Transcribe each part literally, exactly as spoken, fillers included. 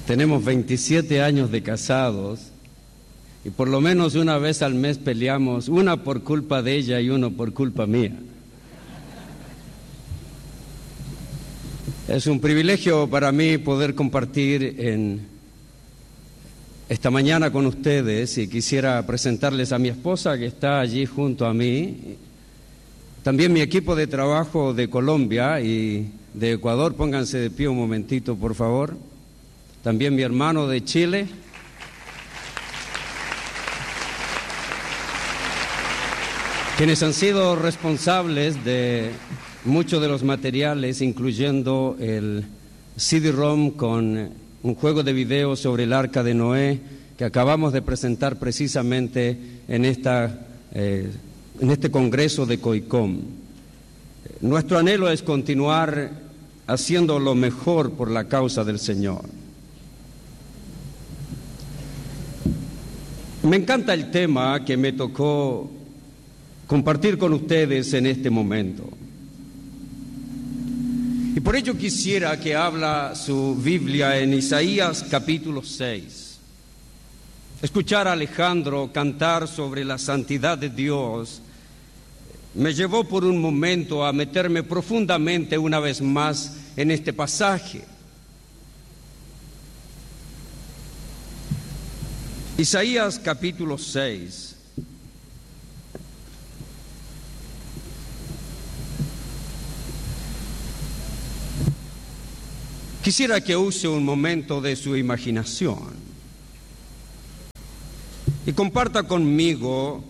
Tenemos veintisiete años de casados y por lo menos una vez al mes peleamos, una por culpa de ella y uno por culpa mía. Es un privilegio para mí poder compartir en esta mañana con ustedes y quisiera presentarles a mi esposa que está allí junto a mí, también mi equipo de trabajo de Colombia y de Ecuador. Pónganse de pie un momentito, por favor. También mi hermano de Chile. Quienes han sido responsables de muchos de los materiales, incluyendo el C D-ROM con un juego de video sobre el Arca de Noé que acabamos de presentar precisamente en, esta, eh, en este congreso de COICOM. Nuestro anhelo es continuar haciendo lo mejor por la causa del Señor. Me encanta el tema que me tocó compartir con ustedes en este momento. Y por ello quisiera que habla su Biblia en Isaías capítulo seis. Escuchar a Alejandro cantar sobre la santidad de Dios me llevó por un momento a meterme profundamente una vez más en este pasaje. Isaías capítulo seis. Quisiera que use un momento de su imaginación y comparta conmigo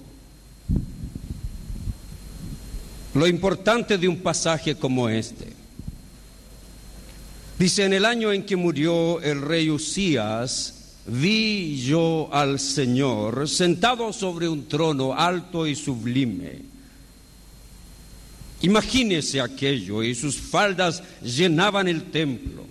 lo importante de un pasaje como este. Dice: en el año en que murió el rey Usías, vi yo al Señor sentado sobre un trono alto y sublime. Imagínese aquello, y sus faldas llenaban el templo.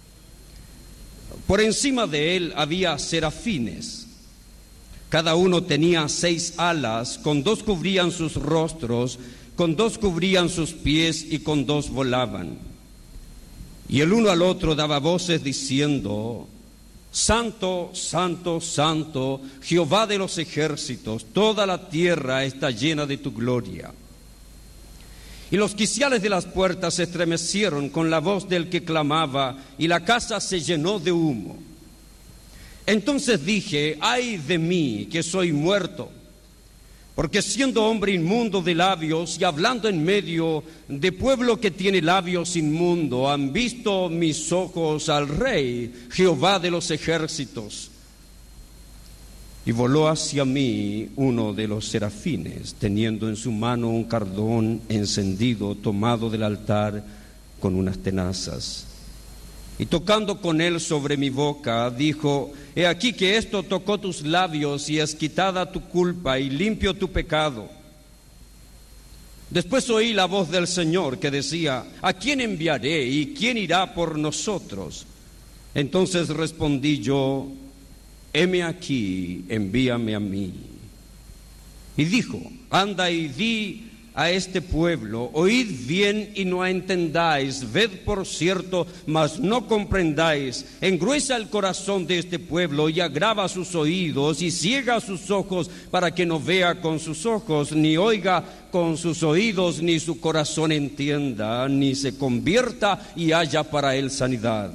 Por encima de él había serafines. Cada uno tenía seis alas, con dos cubrían sus rostros, con dos cubrían sus pies y con dos volaban. Y el uno al otro daba voces diciendo: Santo, santo, santo, Jehová de los ejércitos, toda la tierra está llena de tu gloria. Y los quiciales de las puertas se estremecieron con la voz del que clamaba, y la casa se llenó de humo. Entonces dije: ay de mí, que soy muerto, porque siendo hombre inmundo de labios y hablando en medio de pueblo que tiene labios inmundo, han visto mis ojos al Rey, Jehová de los ejércitos. Y voló hacia mí uno de los serafines, teniendo en su mano un cardón encendido, tomado del altar con unas tenazas. Y tocando con él sobre mi boca, dijo: he aquí que esto tocó tus labios, y es quitada tu culpa y limpio tu pecado. Después oí la voz del Señor que decía: ¿a quién enviaré y quién irá por nosotros? Entonces respondí yo: heme aquí, envíame a mí. Y dijo: anda y di a este pueblo, oíd bien y no entendáis, ved por cierto, mas no comprendáis, engruesa el corazón de este pueblo y agrava sus oídos y ciega sus ojos, para que no vea con sus ojos, ni oiga con sus oídos, ni su corazón entienda, ni se convierta y haya para él sanidad.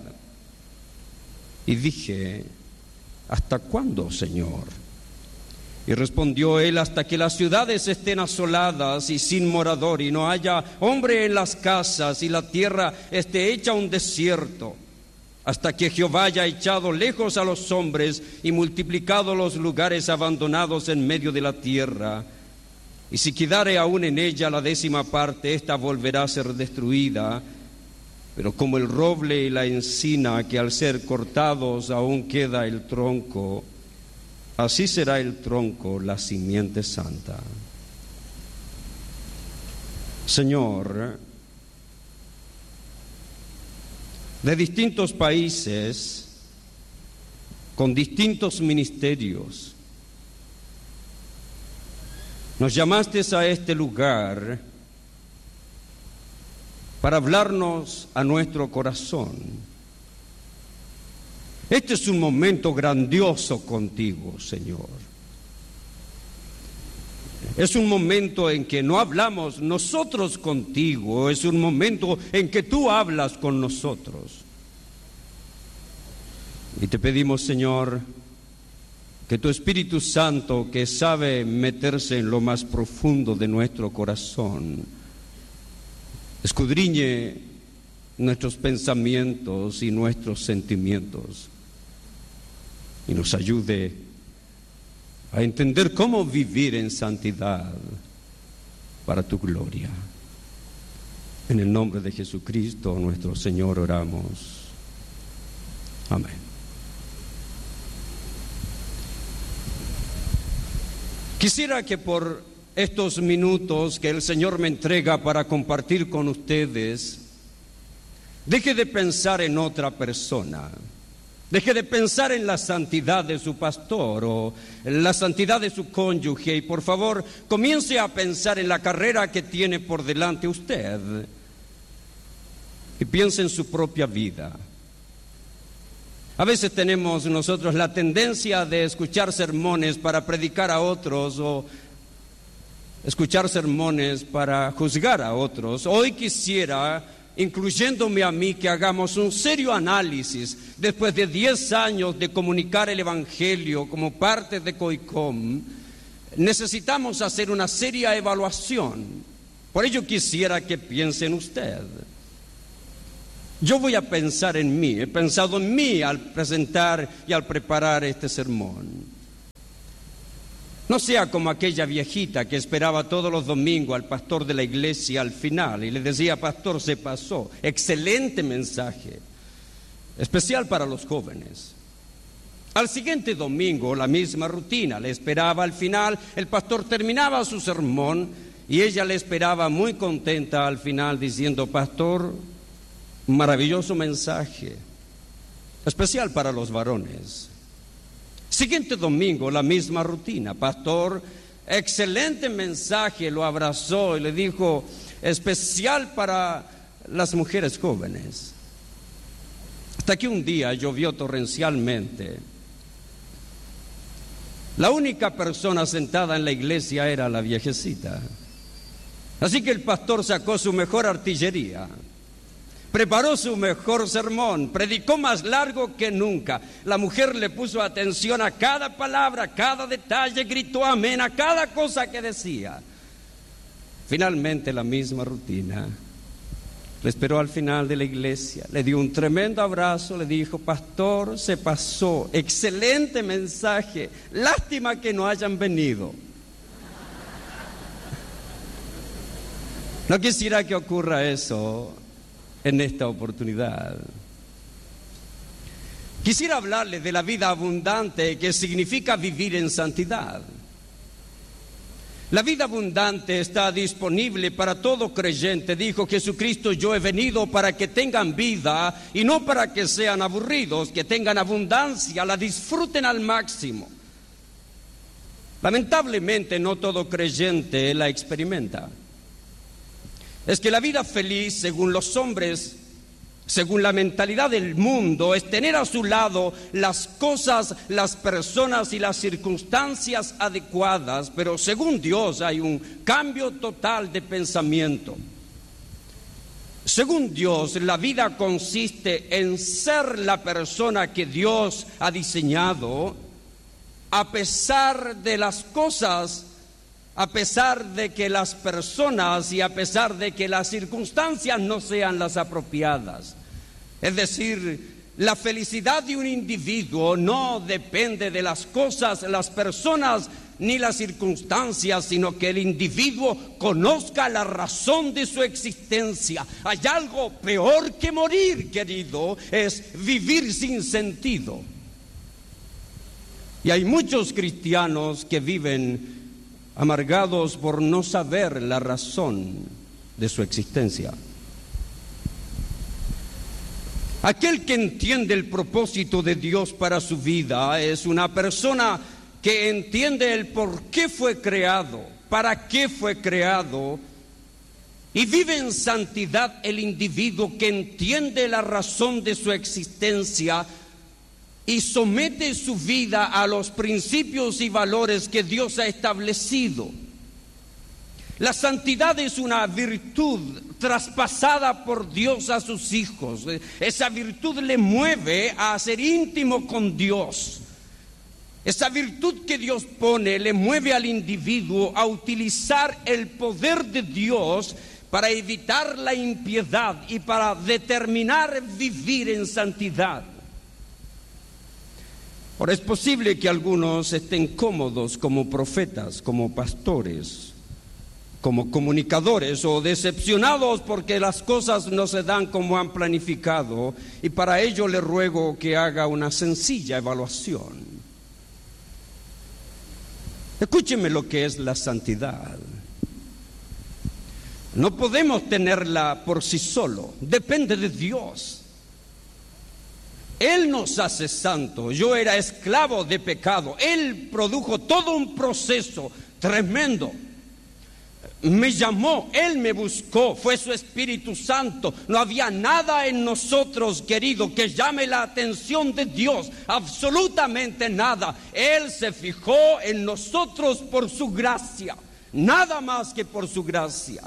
Y dije: ¿hasta cuándo, Señor? Y respondió él: hasta que las ciudades estén asoladas y sin morador, y no haya hombre en las casas, y la tierra esté hecha un desierto, hasta que Jehová haya echado lejos a los hombres y multiplicado los lugares abandonados en medio de la tierra. Y si quedare aún en ella la décima parte, ésta volverá a ser destruida. Pero como el roble y la encina, que al ser cortados aún queda el tronco, así será el tronco, la simiente santa. Señor, de distintos países, con distintos ministerios, nos llamaste a este lugar para hablarnos a nuestro corazón. Este es un momento grandioso contigo, Señor. Es un momento en que no hablamos nosotros contigo, es un momento en que tú hablas con nosotros. Y te pedimos, Señor, que tu Espíritu Santo, que sabe meterse en lo más profundo de nuestro corazón, escudriñe nuestros pensamientos y nuestros sentimientos y nos ayude a entender cómo vivir en santidad para tu gloria. En el nombre de Jesucristo, nuestro Señor, oramos. Amén. Quisiera que por estos minutos que el Señor me entrega para compartir con ustedes, deje de pensar en otra persona. Deje de pensar en la santidad de su pastor o en la santidad de su cónyuge y por favor comience a pensar en la carrera que tiene por delante usted y piense en su propia vida. A veces tenemos nosotros la tendencia de escuchar sermones para predicar a otros o escuchar sermones para juzgar a otros. Hoy quisiera, incluyéndome a mí, que hagamos un serio análisis después de diez años de comunicar el Evangelio como parte de COICOM. Necesitamos hacer una seria evaluación. Por ello quisiera que piense en usted. Yo voy a pensar en mí, he pensado en mí al presentar y al preparar este sermón. No sea como aquella viejita que esperaba todos los domingos al pastor de la iglesia al final y le decía: pastor, se pasó. Excelente mensaje, especial para los jóvenes. Al siguiente domingo, la misma rutina, le esperaba al final, el pastor terminaba su sermón y ella le esperaba muy contenta al final diciendo: pastor, maravilloso mensaje, especial para los varones. Siguiente domingo, la misma rutina. Pastor, excelente mensaje, lo abrazó y le dijo: especial para las mujeres jóvenes. Hasta que un día llovió torrencialmente. La única persona sentada en la iglesia era la viejecita. Así que el pastor sacó su mejor artillería, preparó su mejor sermón, predicó más largo que nunca. La mujer le puso atención a cada palabra, a cada detalle, gritó amén a cada cosa que decía. Finalmente, la misma rutina. Le esperó al final de la iglesia, le dio un tremendo abrazo, le dijo: pastor, se pasó, excelente mensaje, lástima que no hayan venido. No quisiera que ocurra eso en esta oportunidad. Quisiera hablarle de la vida abundante, que significa vivir en santidad. La vida abundante está disponible para todo creyente. Dijo Jesucristo: yo he venido para que tengan vida y no para que sean aburridos, que tengan abundancia, la disfruten al máximo. Lamentablemente no todo creyente la experimenta. Es que la vida feliz, según los hombres, según la mentalidad del mundo, es tener a su lado las cosas, las personas y las circunstancias adecuadas, pero según Dios hay un cambio total de pensamiento. Según Dios, la vida consiste en ser la persona que Dios ha diseñado, a pesar de las cosas, a pesar de que las personas y a pesar de que las circunstancias no sean las apropiadas. Es decir, la felicidad de un individuo no depende de las cosas, las personas ni las circunstancias, sino que el individuo conozca la razón de su existencia. Hay algo peor que morir, querido, es vivir sin sentido. Y hay muchos cristianos que viven amargados por no saber la razón de su existencia. Aquel que entiende el propósito de Dios para su vida es una persona que entiende el por qué fue creado, para qué fue creado, y vive en santidad el individuo que entiende la razón de su existencia y somete su vida a los principios y valores que Dios ha establecido. La santidad es una virtud traspasada por Dios a sus hijos. Esa virtud le mueve a ser íntimo con Dios. Esa virtud que Dios pone le mueve al individuo a utilizar el poder de Dios para evitar la impiedad y para determinar vivir en santidad. Ahora, es posible que algunos estén cómodos como profetas, como pastores, como comunicadores, o decepcionados porque las cosas no se dan como han planificado, y para ello le ruego que haga una sencilla evaluación. Escúcheme lo que es la santidad. No podemos tenerla por sí solo, depende de Dios. Él nos hace santos. Yo era esclavo de pecado. Él produjo todo un proceso tremendo. Me llamó, Él me buscó, fue su Espíritu Santo. No había nada en nosotros, querido, que llame la atención de Dios, absolutamente nada. Él se fijó en nosotros por su gracia, nada más que por su gracia.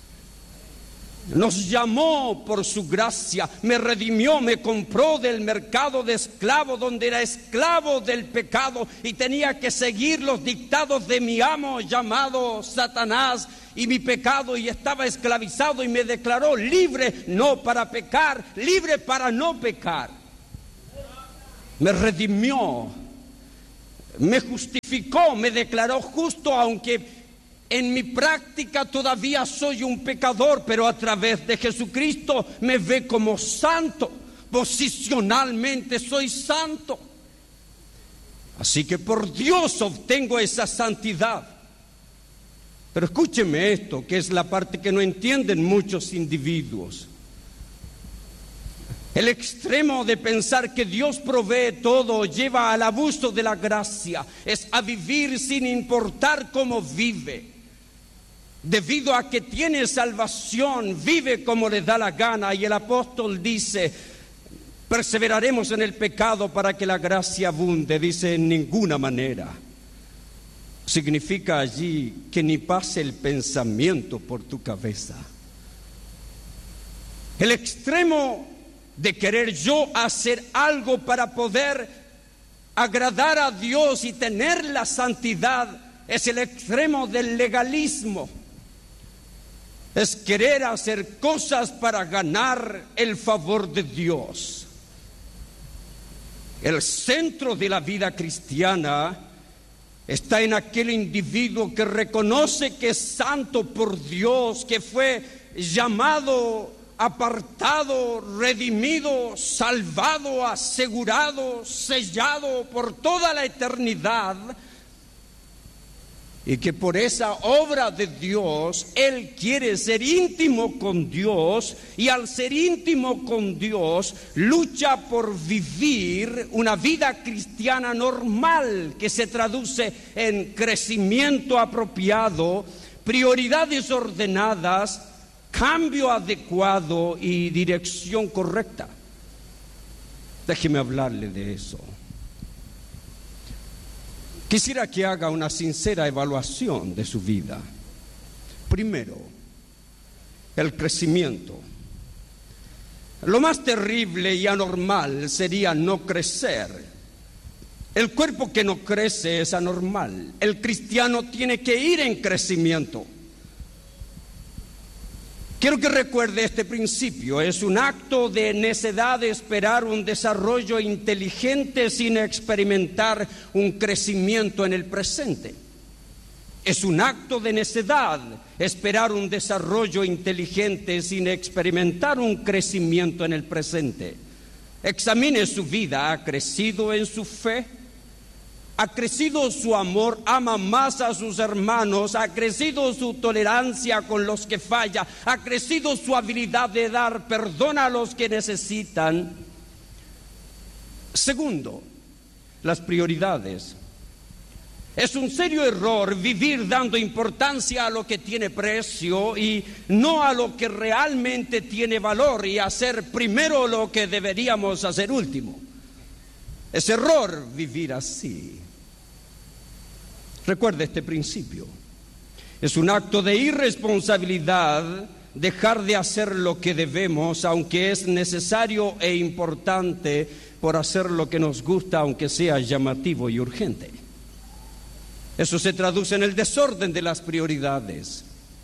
Nos llamó por su gracia, me redimió, me compró del mercado de esclavo, donde era esclavo del pecado y tenía que seguir los dictados de mi amo llamado Satanás y mi pecado, y estaba esclavizado, y me declaró libre, no para pecar, libre para no pecar. Me redimió, me justificó, me declaró justo, aunque en mi práctica todavía soy un pecador, pero a través de Jesucristo me ve como santo. Posicionalmente soy santo. Así que por Dios obtengo esa santidad. Pero escúcheme esto, que es la parte que no entienden muchos individuos. El extremo de pensar que Dios provee todo lleva al abuso de la gracia. Es a vivir sin importar cómo vive. Debido a que tiene salvación, vive como le da la gana. Y el apóstol dice: perseveraremos en el pecado para que la gracia abunde. Dice: en ninguna manera. Significa allí que ni pase el pensamiento por tu cabeza. El extremo de querer yo hacer algo para poder agradar a Dios y tener la santidad es el extremo del legalismo. Es querer hacer cosas para ganar el favor de Dios. El centro de la vida cristiana está en aquel individuo que reconoce que es santo por Dios, que fue llamado, apartado, redimido, salvado, asegurado, sellado por toda la eternidad, y que por esa obra de Dios Él quiere ser íntimo con Dios, y al ser íntimo con Dios lucha por vivir una vida cristiana normal que se traduce en crecimiento apropiado, prioridades ordenadas, cambio adecuado y dirección correcta. Déjeme hablarle de eso. Quisiera que haga una sincera evaluación de su vida. Primero, el crecimiento. Lo más terrible y anormal sería no crecer. El cuerpo que no crece es anormal. El cristiano tiene que ir en crecimiento. Quiero que recuerde este principio. Es un acto de necedad esperar un desarrollo inteligente sin experimentar un crecimiento en el presente. Es un acto de necedad esperar un desarrollo inteligente sin experimentar un crecimiento en el presente. Examine su vida. ¿Ha crecido en su fe? ¿Ha crecido su amor? ¿Ama más a sus hermanos? ¿Ha crecido su tolerancia con los que fallan? ¿Ha crecido su habilidad de dar perdón a los que necesitan? Segundo, las prioridades. Es un serio error vivir dando importancia a lo que tiene precio y no a lo que realmente tiene valor, y hacer primero lo que deberíamos hacer último. Es error vivir así. Recuerde este principio. Es un acto de irresponsabilidad dejar de hacer lo que debemos, aunque es necesario e importante, por hacer lo que nos gusta, aunque sea llamativo y urgente. Eso se traduce en el desorden de las prioridades.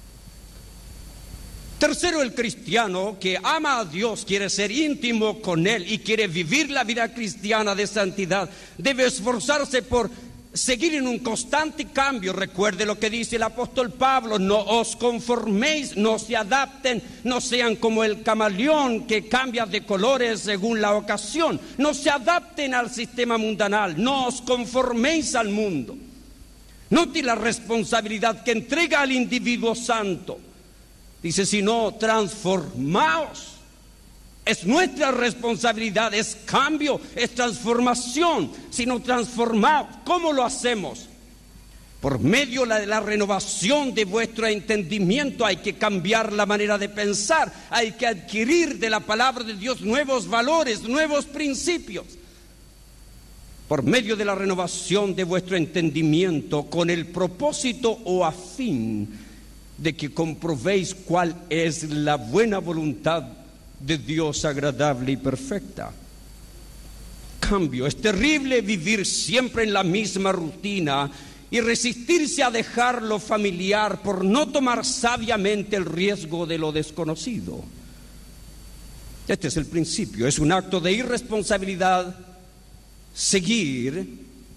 Tercero, el cristiano que ama a Dios, quiere ser íntimo con Él y quiere vivir la vida cristiana de santidad, debe esforzarse por seguir en un constante cambio. Recuerde lo que dice el apóstol Pablo: no os conforméis, no se adapten, no sean como el camaleón que cambia de colores según la ocasión. No se adapten al sistema mundanal, no os conforméis al mundo. Note la responsabilidad que entrega al individuo santo. Dice, sino transformaos. Es nuestra responsabilidad, es cambio, es transformación, sino transformaos. ¿Cómo lo hacemos? Por medio de la renovación de vuestro entendimiento. Hay que cambiar la manera de pensar, hay que adquirir de la palabra de Dios nuevos valores, nuevos principios. Por medio de la renovación de vuestro entendimiento, con el propósito o a fin de que comprobéis cuál es la buena voluntad de Dios, agradable y perfecta. Cambio. Es terrible vivir siempre en la misma rutina y resistirse a dejar lo familiar por no tomar sabiamente el riesgo de lo desconocido. Este es el principio. Es un acto de irresponsabilidad seguir,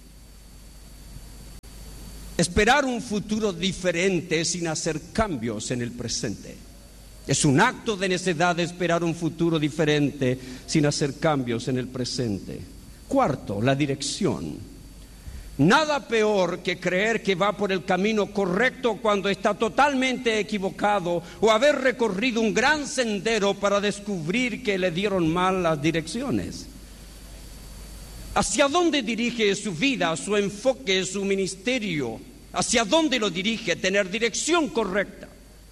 esperar un futuro diferente sin hacer cambios en el presente. Es un acto de necedad esperar un futuro diferente sin hacer cambios en el presente. Cuarto, la dirección. Nada peor que creer que va por el camino correcto cuando está totalmente equivocado, o haber recorrido un gran sendero para descubrir que le dieron mal las direcciones. ¿Hacia dónde dirige su vida, su enfoque, su ministerio? ¿Hacia dónde lo dirige? Tener dirección correcta.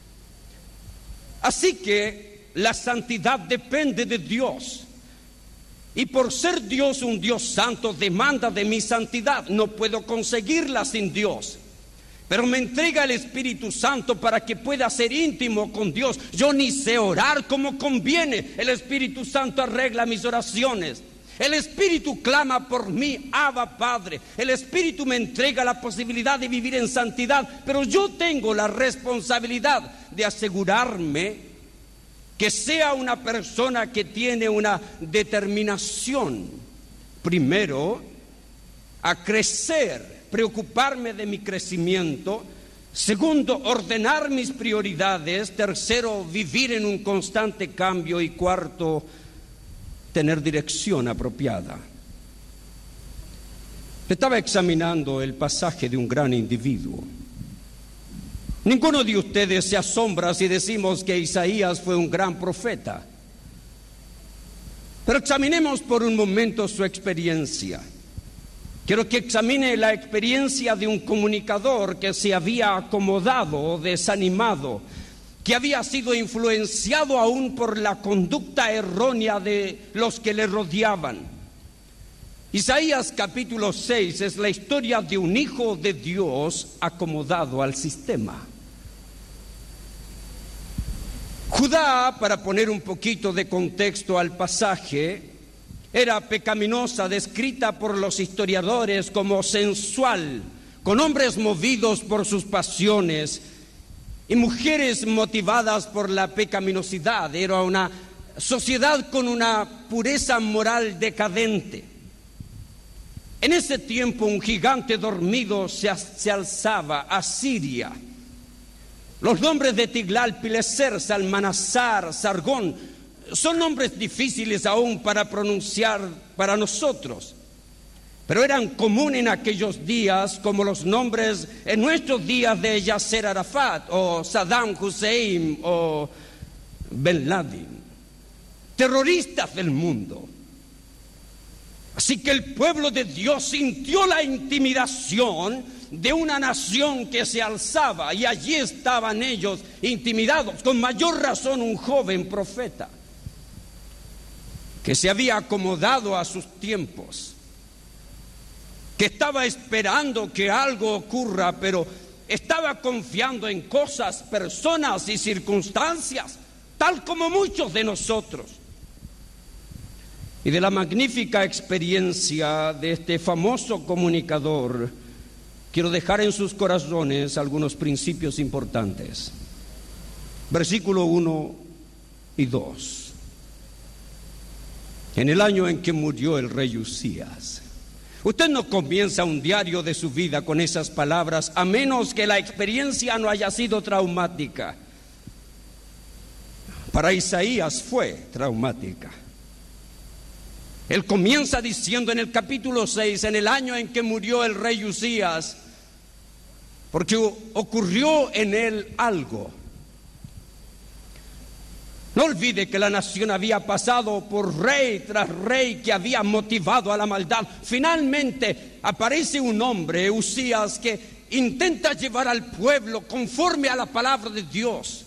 Así que la santidad depende de Dios. Y por ser Dios un Dios santo, demanda de mi santidad. No puedo conseguirla sin Dios. Pero me entrega el Espíritu Santo para que pueda ser íntimo con Dios. Yo ni sé orar como conviene. El Espíritu Santo arregla mis oraciones. El Espíritu clama por mí, Abba Padre. El Espíritu me entrega la posibilidad de vivir en santidad, pero yo tengo la responsabilidad de asegurarme que sea una persona que tiene una determinación, primero, a crecer, preocuparme de mi crecimiento. Segundo, ordenar mis prioridades. Tercero, vivir en un constante cambio. Y cuarto, tener dirección apropiada. Estaba examinando el pasaje de un gran individuo. Ninguno de ustedes se asombra si decimos que Isaías fue un gran profeta. Pero examinemos por un momento su experiencia. Quiero que examine la experiencia de un comunicador que se había acomodado, desanimado, que había sido influenciado aún por la conducta errónea de los que le rodeaban. Isaías capítulo seis es la historia de un hijo de Dios acomodado al sistema. Judá, para poner un poquito de contexto al pasaje, era pecaminosa, descrita por los historiadores como sensual, con hombres movidos por sus pasiones y mujeres motivadas por la pecaminosidad. Era una sociedad con una pureza moral decadente. En ese tiempo un gigante dormido se, se alzaba, Asiria. Los nombres de Tiglat-Pileser, Salmanasar, Sargón, son nombres difíciles aún para pronunciar para nosotros, pero eran comunes en aquellos días, como los nombres en nuestros días de Yasser Arafat o Saddam Hussein o Ben Laden, terroristas del mundo. Así que el pueblo de Dios sintió la intimidación de una nación que se alzaba, y allí estaban ellos intimidados, con mayor razón un joven profeta que se había acomodado a sus tiempos. que estaba esperando que algo ocurra, pero estaba confiando en cosas, personas y circunstancias, tal como muchos de nosotros. Y de la magnífica experiencia de este famoso comunicador, quiero dejar en sus corazones algunos principios importantes. Versículo uno y dos. En el año en que murió el rey Uzías. Usted no comienza un diario de su vida con esas palabras, a menos que la experiencia no haya sido traumática. Para Isaías fue traumática. Él comienza diciendo en el capítulo seis, en el año en que murió el rey Uzías, porque ocurrió en él algo. No olvide que la nación había pasado por rey tras rey que había motivado a la maldad. Finalmente aparece un hombre, Uzías, que intenta llevar al pueblo conforme a la palabra de Dios.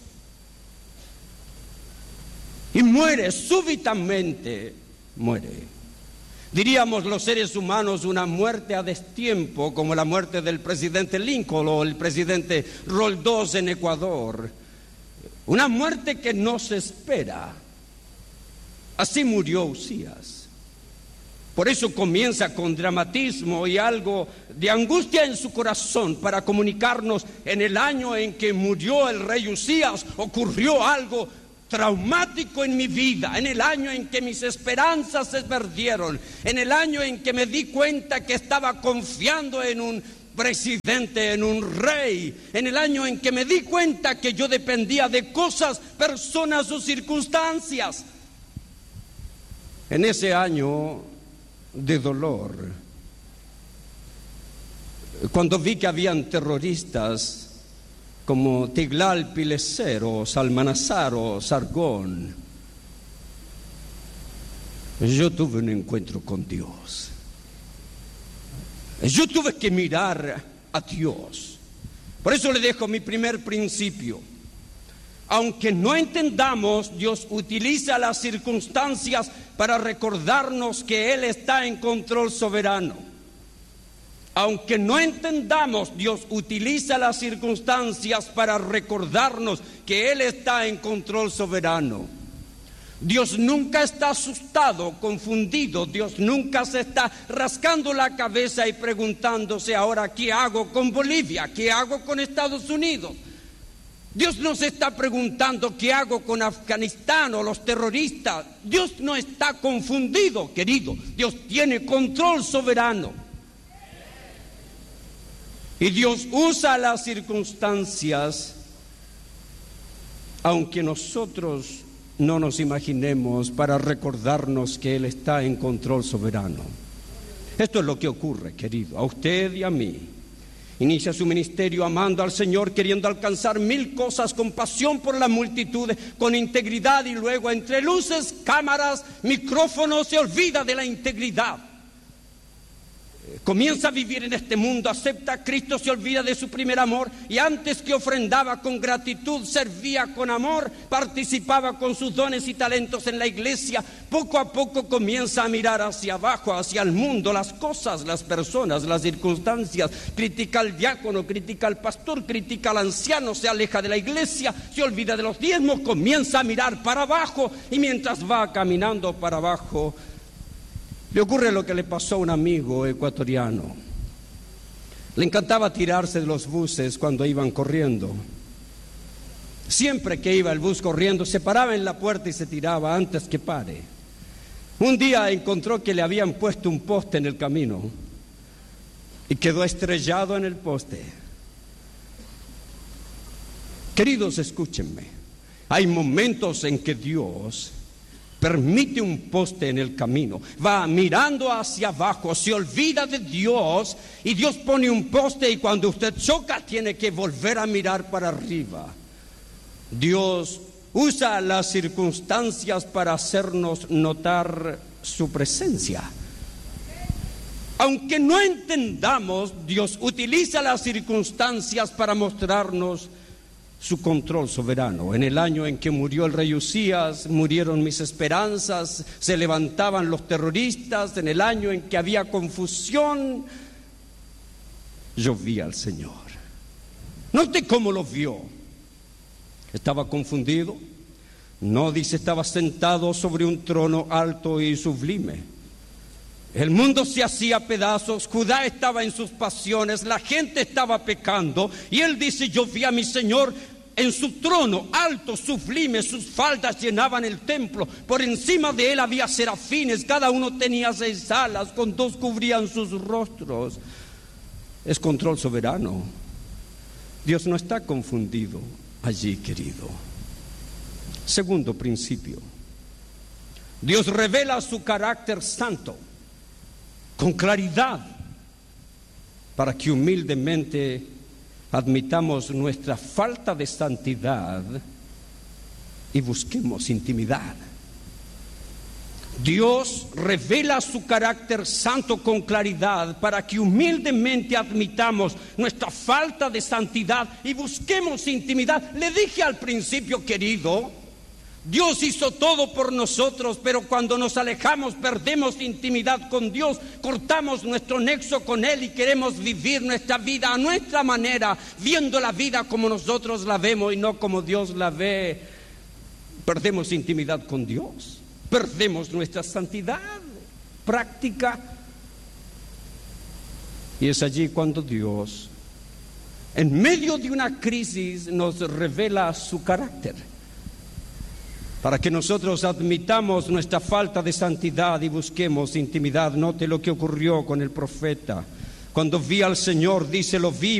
Y muere súbitamente, muere. Diríamos los seres humanos una muerte a destiempo, como la muerte del presidente Lincoln o el presidente Roldós en Ecuador. Una muerte que no se espera. Así murió Uzías. Por eso comienza con dramatismo y algo de angustia en su corazón para comunicarnos: en el año en que murió el rey Uzías ocurrió algo traumático en mi vida, en el año en que mis esperanzas se perdieron, en el año en que me di cuenta que estaba confiando en un presidente, en un rey, en el año en que me di cuenta que yo dependía de cosas, personas o circunstancias. En ese año de dolor, cuando vi que habían terroristas como Tiglat-Pileser o Salmanasar o Sargón, yo tuve un encuentro con Dios. Yo tuve que mirar a Dios. Por eso le dejo mi primer principio. Aunque no entendamos, Dios utiliza las circunstancias para recordarnos que Él está en control soberano. Aunque no entendamos, Dios utiliza las circunstancias para recordarnos que Él está en control soberano. Dios nunca está asustado, confundido. Dios nunca se está rascando la cabeza y preguntándose ahora ¿qué hago con Bolivia? ¿Qué hago con Estados Unidos? Dios no se está preguntando ¿qué hago con Afganistán o los terroristas? Dios no está confundido, querido. Dios tiene control soberano. Y Dios usa las circunstancias, aunque nosotros no nos imaginemos, para recordarnos que Él está en control soberano. Esto es lo que ocurre, querido, a usted y a mí. Inicia su ministerio amando al Señor, queriendo alcanzar mil cosas, con pasión por la multitud, con integridad, y luego entre luces, cámaras, micrófonos, se olvida de la integridad. Comienza a vivir en este mundo, acepta a Cristo, se olvida de su primer amor, y antes que ofrendaba con gratitud, servía con amor, participaba con sus dones y talentos en la iglesia. Poco a poco comienza a mirar hacia abajo, hacia el mundo, las cosas, las personas, las circunstancias. Critica al diácono, critica al pastor, critica al anciano, se aleja de la iglesia, se olvida de los diezmos, comienza a mirar para abajo, y mientras va caminando para abajo, le ocurre lo que le pasó a un amigo ecuatoriano. Le encantaba tirarse de los buses cuando iban corriendo. Siempre que iba el bus corriendo, se paraba en la puerta y se tiraba antes que pare. Un día encontró que le habían puesto un poste en el camino y quedó estrellado en el poste. Queridos, escúchenme. Hay momentos en que Dios permite un poste en el camino, va mirando hacia abajo, se olvida de Dios, y Dios pone un poste, y cuando usted choca tiene que volver a mirar para arriba. Dios usa las circunstancias para hacernos notar su presencia. Aunque no entendamos, Dios utiliza las circunstancias para mostrarnos su control soberano. En el año en que murió el rey Uzías, murieron mis esperanzas, se levantaban los terroristas. En el año en que había confusión, yo vi al Señor. Note cómo lo vio. Estaba confundido. No, dice, estaba sentado sobre un trono alto y sublime. El mundo se hacía pedazos, Judá estaba en sus pasiones, la gente estaba pecando, y él dice, yo vi a mi Señor en su trono alto, sublime, sus faldas llenaban el templo, por encima de él había serafines, cada uno tenía seis alas, con dos cubrían sus rostros. Es control soberano. Dios no está confundido allí, querido. Segundo principio, Dios revela su carácter santo con claridad para que humildemente admitamos nuestra falta de santidad y busquemos intimidad. Dios revela su carácter santo con claridad para que humildemente admitamos nuestra falta de santidad y busquemos intimidad. Le dije al principio, querido, Dios hizo todo por nosotros, pero cuando nos alejamos perdemos intimidad con Dios, cortamos nuestro nexo con Él y queremos vivir nuestra vida a nuestra manera, viendo la vida como nosotros la vemos y no como Dios la ve. Perdemos intimidad con Dios, perdemos nuestra santidad práctica, y es allí cuando Dios, en medio de una crisis, nos revela su carácter, para que nosotros admitamos nuestra falta de santidad y busquemos intimidad. Note lo que ocurrió con el profeta. Cuando vi al Señor, dice, lo vi